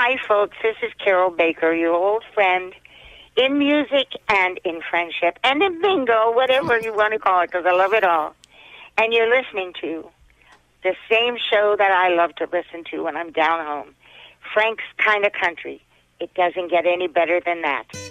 Hi, folks. This is Carol Baker, your old friend in music and in friendship and in bingo, whatever you want to call it, because I love it all. And you're listening to the same show that I love to listen to when I'm down home, Frank's Kind of Country. It doesn't get any better than that.